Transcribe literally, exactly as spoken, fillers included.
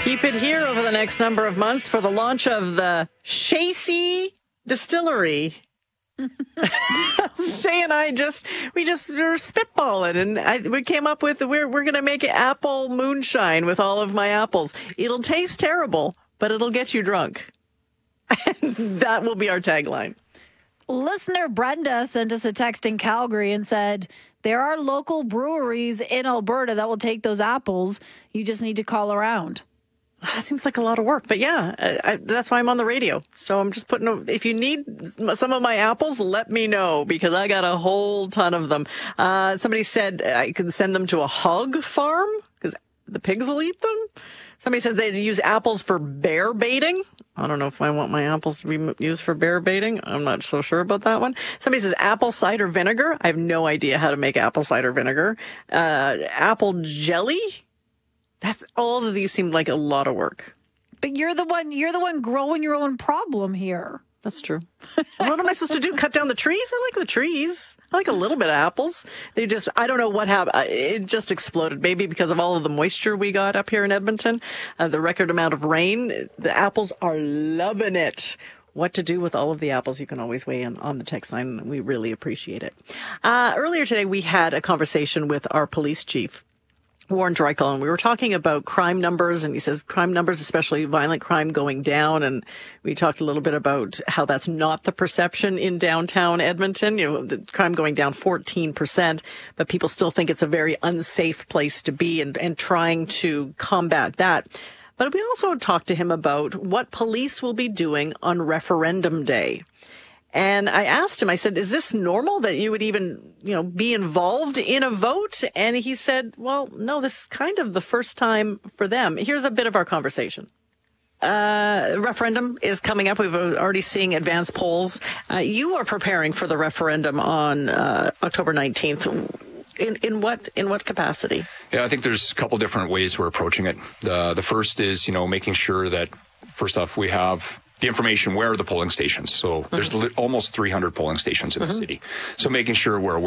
Keep it here over the next number of months for the launch of the Chasey Distillery. Shay and I just, we just were spitballing, and I, we came up with, we're, we're going to make apple moonshine with all of my apples. It'll taste terrible, but it'll get you drunk. And that will be our tagline. Listener Brenda sent us a text in Calgary and said, there are local breweries in Alberta that will take those apples. You just need to call around. That seems like a lot of work, but yeah, I, I, that's why I'm on the radio. So I'm just putting, a, if you need some of my apples, let me know, because I got a whole ton of them. Uh, somebody said I can send them to a hog farm because the pigs will eat them. Somebody said they use apples for bear baiting. I don't know if I want my apples to be used for bear baiting. I'm not so sure about that one. Somebody says apple cider vinegar. I have no idea how to make apple cider vinegar. Uh, apple jelly. That, all of these seem like a lot of work. But you're the one, you're the one growing your own problem here. That's true. What am I supposed to do? Cut down the trees? I like the trees. I like a little bit of apples. They just, I don't know what happened. It just exploded. Maybe because of all of the moisture we got up here in Edmonton, uh, the record amount of rain. The apples are loving it. What to do with all of the apples, you can always weigh in on the text line. We really appreciate it. Uh, earlier today, we had a conversation with our police chief, Warren Dreichel, and we were talking about crime numbers, and he says crime numbers, especially violent crime, going down. And we talked a little bit about how that's not the perception in downtown Edmonton. You know, the crime going down fourteen percent, but people still think it's a very unsafe place to be, and, and trying to combat that. But we also talked to him about what police will be doing on referendum day. And I asked him, I said, is this normal that you would even, you know, be involved in a vote? And he said, well, no, this is kind of the first time for them. Here's a bit of our conversation. Uh, referendum is coming up. We've already seeing advanced polls. Uh, you are preparing for the referendum on uh, October nineteenth. In, in what in what capacity? Yeah, I think there's a couple different ways we're approaching it. The, the first is, you know, making sure that, first off, we have the information, where are the polling stations? So there's mm-hmm. almost three hundred polling stations in mm-hmm. the city. So making sure we're